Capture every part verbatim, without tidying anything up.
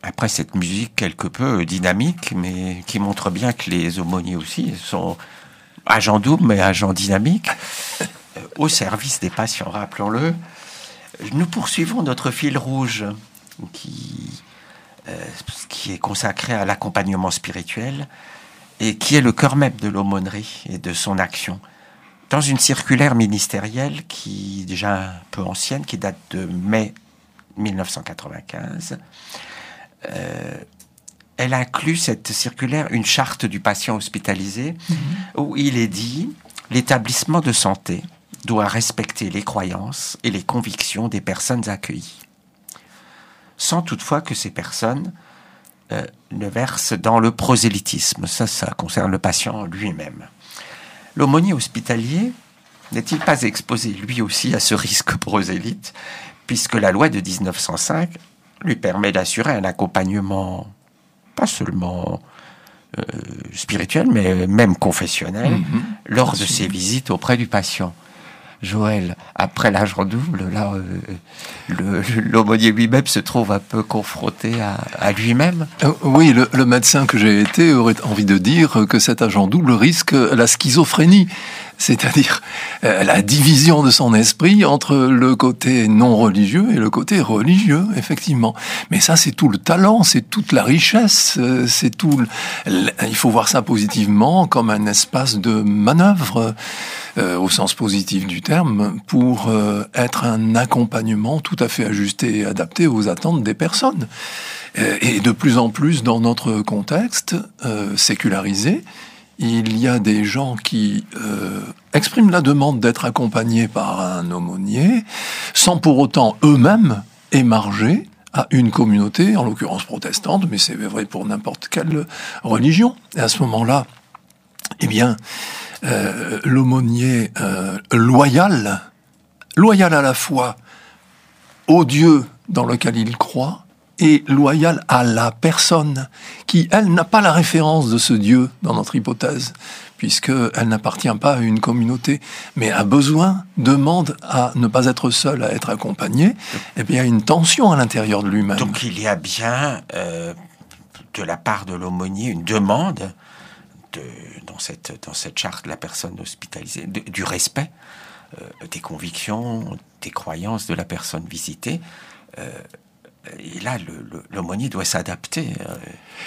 après cette musique quelque peu dynamique, mais qui montre bien que les aumôniers aussi sont agents doubles, mais agents dynamiques, euh, au service des patients, rappelons-le. Nous poursuivons notre fil rouge qui, euh, qui est consacré à l'accompagnement spirituel et qui est le cœur même de l'aumônerie et de son action. Dans une circulaire ministérielle qui est déjà un peu ancienne, qui date de mai dix-neuf cent quatre-vingt-quinze, euh, elle inclut, cette circulaire, une charte du patient hospitalisé, mmh. où il est dit « L'établissement de santé doit respecter les croyances et les convictions des personnes accueillies, sans toutefois que ces personnes euh, ne versent dans le prosélytisme. » Ça, ça concerne le patient lui-même. L'aumônier hospitalier n'est-il pas exposé lui aussi à ce risque prosélyte, puisque la loi de dix-neuf cent cinq lui permet d'assurer un accompagnement pas seulement euh, spirituel, mais même confessionnel, mmh, lors de ses visites auprès du patient. Joël, après l'agent double, là, euh, le, l'aumônier lui-même se trouve un peu confronté à, à lui-même. Euh, oui, le, le médecin que j'ai été aurait envie de dire que cet agent double risque la schizophrénie, c'est-à-dire euh, la division de son esprit entre le côté non religieux et le côté religieux, effectivement. Mais ça, c'est tout le talent, c'est toute la richesse, euh, c'est tout. Le, il faut voir ça positivement, comme un espace de manœuvre. Euh, au sens positif du terme, pour euh, être un accompagnement tout à fait ajusté et adapté aux attentes des personnes. Euh, et de plus en plus, dans notre contexte euh, sécularisé, il y a des gens qui euh, expriment la demande d'être accompagnés par un aumônier, sans pour autant eux-mêmes émarger à une communauté, en l'occurrence protestante, mais c'est vrai pour n'importe quelle religion. Et à ce moment-là, eh bien, Euh, l'aumônier euh, loyal, loyal à la fois au Dieu dans lequel il croit et loyal à la personne qui, elle, n'a pas la référence de ce Dieu dans notre hypothèse, puisqu'elle n'appartient pas à une communauté, mais a besoin, demande à ne pas être seul, à être accompagné. Eh bien, il y a une tension à l'intérieur de lui-même. Donc il y a bien, euh, de la part de l'aumônier, une demande De, dans, cette, dans cette charte de la personne hospitalisée, de, du respect euh, des convictions, des croyances de la personne visitée. Euh, et là, le, le, l'aumônier doit s'adapter. Euh,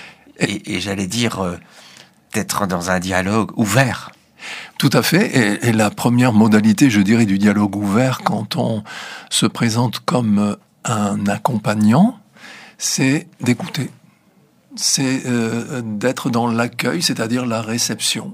et, et j'allais dire, euh, d'être dans un dialogue ouvert. Tout à fait. Et, et la première modalité, je dirais, du dialogue ouvert, quand on se présente comme un accompagnant, c'est d'écouter. C'est euh, d'être dans l'accueil, c'est-à-dire la réception.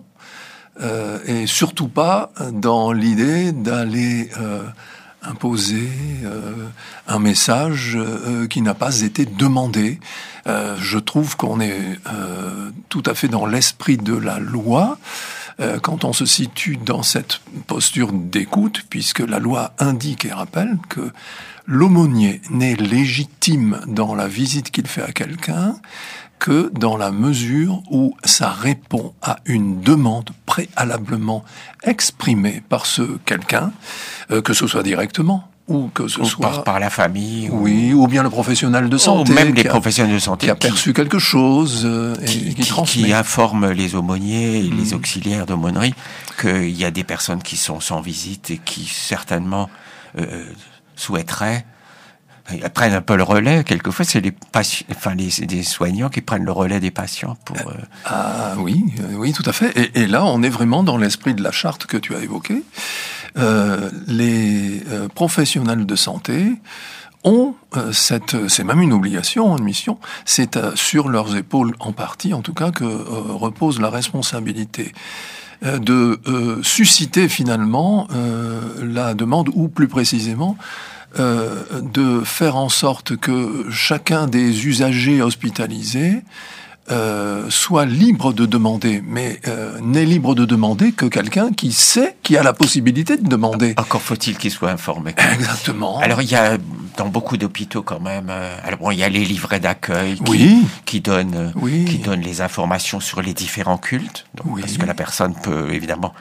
Euh, et surtout pas dans l'idée d'aller euh, imposer euh, un message euh, qui n'a pas été demandé. Euh, je trouve qu'on est euh, tout à fait dans l'esprit de la loi euh, quand on se situe dans cette posture d'écoute, puisque la loi indique et rappelle que l'aumônier n'est légitime dans la visite qu'il fait à quelqu'un que dans la mesure où ça répond à une demande préalablement exprimée par ce quelqu'un, euh, que ce soit directement ou que ce ou soit par, par la famille, oui, ou... ou bien le professionnel de santé, ou même les a, professionnels de santé qui a perçu qui, quelque chose euh, et qui, qui, qui transmet, qui informe les aumôniers et mmh. les auxiliaires d'aumônerie qu'il y a des personnes qui sont sans visite et qui certainement euh, souhaiteraient. Ils prennent un peu le relais. Quelquefois, c'est les patients, enfin les, les soignants qui prennent le relais des patients pour. Euh... Ah oui, oui, tout à fait. Et, et là, on est vraiment dans l'esprit de la charte que tu as évoquée. Euh, les euh, professionnels de santé ont euh, cette, c'est même une obligation, une mission. C'est euh, sur leurs épaules, en partie, en tout cas, que euh, repose la responsabilité euh, de euh, susciter finalement euh, la demande, ou plus précisément. Euh, de faire en sorte que chacun des usagers hospitalisés euh, soit libre de demander, mais euh, n'est libre de demander que quelqu'un qui sait, qui a la possibilité de demander. Encore faut-il qu'il soit informé. Exactement. Alors il y a dans beaucoup d'hôpitaux quand même, euh, alors bon, il y a les livrets d'accueil qui, oui. qui donnent oui. qui donnent les informations sur les différents cultes, donc, oui. parce que la personne peut évidemment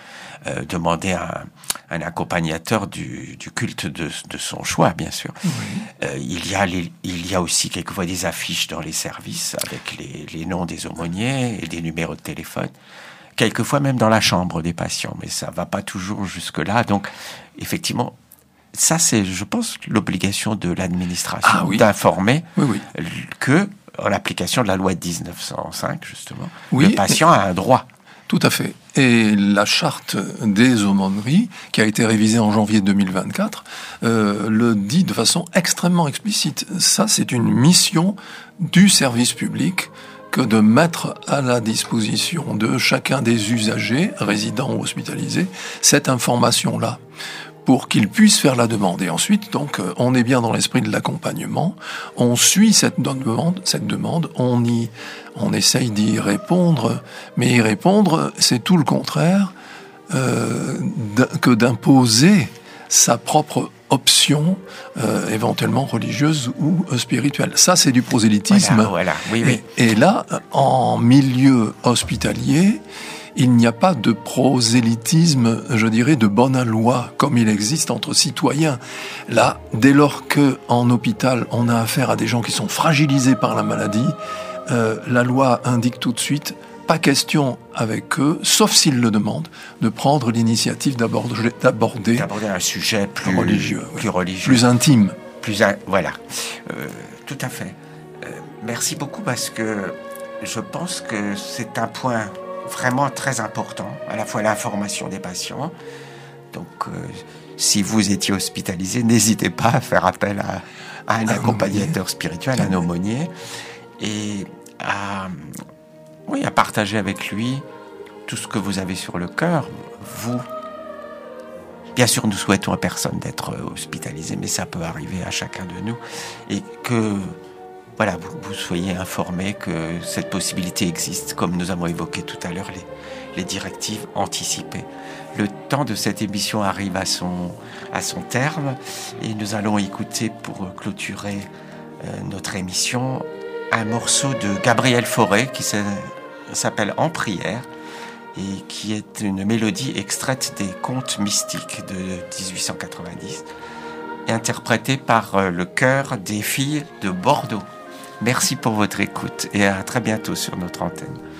euh, demander un, un accompagnateur du, du culte de, de son choix, bien sûr. Oui. Euh, il y a les, il y a aussi quelquefois des affiches dans les services avec les, les noms des aumôniers et des numéros de téléphone. Quelquefois même dans la chambre des patients, mais ça va pas toujours jusque-là. Donc, effectivement, ça c'est, je pense, l'obligation de l'administration ah, oui. d'informer oui, oui. que, en application de la loi de dix-neuf cent cinq, justement, oui, le patient a un droit. Tout à fait. Et la charte des aumôneries, qui a été révisée en janvier deux mille vingt-quatre, euh, le dit de façon extrêmement explicite. Ça, c'est une mission du service public que de mettre à la disposition de chacun des usagers, résidents ou hospitalisés, cette information-là, pour qu'ils puissent faire la demande. Et ensuite, donc, on est bien dans l'esprit de l'accompagnement, on suit cette demande, cette demande, on y, on essaye d'y répondre, mais y répondre, c'est tout le contraire euh, que d'imposer sa propre option, euh, éventuellement religieuse ou euh, spirituelle. Ça, c'est du prosélytisme. Voilà, voilà. Oui, oui. Et, et là, en milieu hospitalier, il n'y a pas de prosélytisme, je dirais, de bonne loi, comme il existe entre citoyens. Là, dès lors que en hôpital, on a affaire à des gens qui sont fragilisés par la maladie, euh, la loi indique tout de suite, pas question avec eux, sauf s'ils le demandent, de prendre l'initiative d'aborder, d'aborder, d'aborder un sujet plus religieux, plus, oui. religieux, plus intime. Plus in... Voilà, euh, tout à fait. Euh, merci beaucoup parce que je pense que c'est un point vraiment très important, à la fois l'information des patients. Donc, euh, si vous étiez hospitalisé, n'hésitez pas à faire appel à, à un, un accompagnateur spirituel, un aumônier, et à, oui, à partager avec lui tout ce que vous avez sur le cœur. Vous, bien sûr, nous souhaitons à personne d'être hospitalisé, mais ça peut arriver à chacun de nous, et que voilà, vous, vous soyez informés que cette possibilité existe, comme nous avons évoqué tout à l'heure les, les directives anticipées. Le temps de cette émission arrive à son, à son terme et nous allons écouter, pour clôturer euh, notre émission, un morceau de Gabriel Fauré qui s'appelle « En prière » et qui est une mélodie extraite des contes mystiques de dix-huit cent quatre-vingt-dix, interprétée par le chœur des filles de Bordeaux. Merci pour votre écoute et à très bientôt sur notre antenne.